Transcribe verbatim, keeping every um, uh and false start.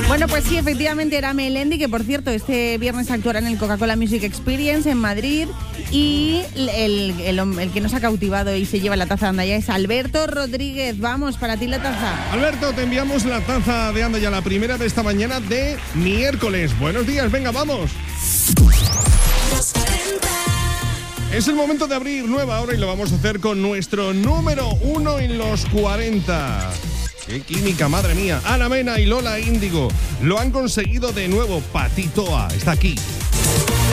Bueno, pues sí, efectivamente era Melendi, que por cierto, este viernes actuará en el Coca-Cola Music Experience en Madrid. Y el, el, el, el que nos ha cautivado y se lleva la taza de Anda Ya es Alberto Rodríguez. Vamos, para ti la taza. Alberto, te enviamos la taza de Anda Ya, la primera de esta mañana de miércoles. Buenos días, venga, vamos. Es el momento de abrir nueva hora y lo vamos a hacer con nuestro número uno en los cuarenta. ¡Qué química, madre mía! Ana Mena y Lola Índigo lo han conseguido de nuevo. Patitoa está aquí.